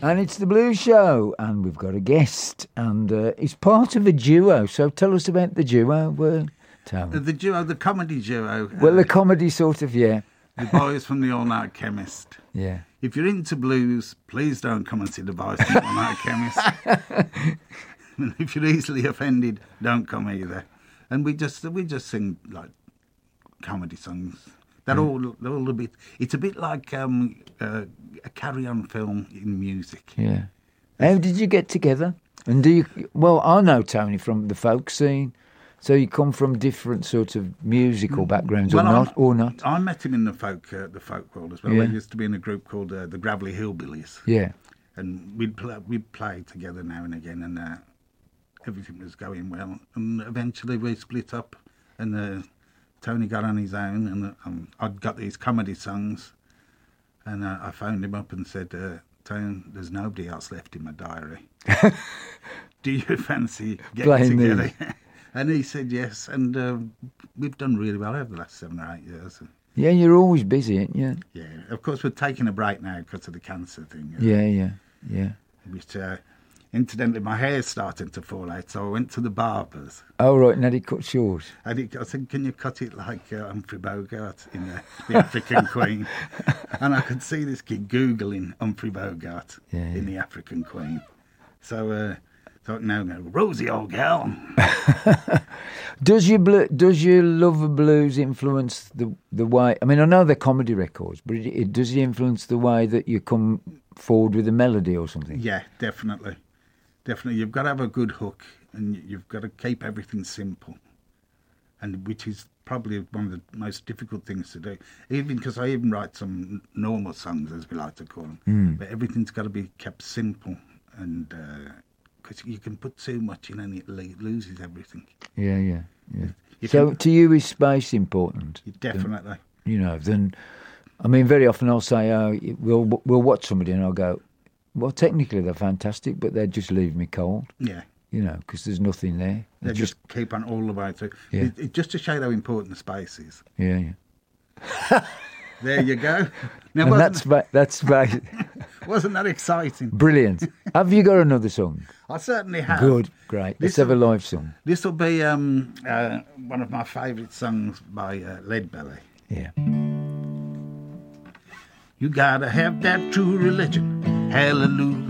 And it's the Blues Show, and we've got a guest, and it's part of a duo. So tell us about the duo, Tony. The duo, the comedy duo. Well, the comedy sort of, yeah. The boys from the All Night Chemist. Yeah. If you're into blues, please don't come and see the boys from the All Night Chemist. And if you're easily offended, don't come either. And we just sing like comedy songs. They're all a bit. It's a bit like a carry-on film in music. Yeah. How did you get together? And do you? Well, I know Tony from the folk scene. So you come from different sort of musical backgrounds, or not? I met him in the folk world as well. Yeah. We used to be in a group called the Gravelly Hillbillies. Yeah. And we'd play together now and again, and everything was going well. And eventually we split up, and Tony got on his own, and I'd got these comedy songs, and I phoned him up and said, Tony, there's nobody else left in my diary. Do you fancy getting together? And he said yes, and we've done really well over the last 7 or 8 years. Yeah, you're always busy, aren't you? Yeah, of course we're taking a break now because of the cancer thing. Yeah. Which, incidentally, my hair's starting to fall out, so I went to the barbers. Oh, right, and had it cut short. I said, can you cut it like Humphrey Bogart in The African Queen? And I could see this kid Googling Humphrey Bogart in The African Queen. So thought, no, Rosie, old gal. Does your love of blues influence the way? I mean, I know they're comedy records, but does it influence the way that you come forward with a melody or something? Yeah, definitely. You've got to have a good hook, and you've got to keep everything simple, and which is probably one of the most difficult things to do. Even because I even write some normal songs, as we like to call them, but everything's got to be kept simple, and because you can put too much in and it loses everything. Yeah. So to you, is space important? Definitely. Then, I mean, very often I'll say, we'll watch somebody and I'll go, well, technically they're fantastic, but they just leave me cold. Yeah. Because there's nothing there. They just keep on all the way through. Yeah. Just to show how important the space is. Yeah. There you go. Now, and that's wasn't that exciting? Brilliant. Have you got another song? I certainly have. Good, great. Let's have a live song. This will be one of my favourite songs by Leadbelly. Yeah. You gotta have that true religion, hallelujah.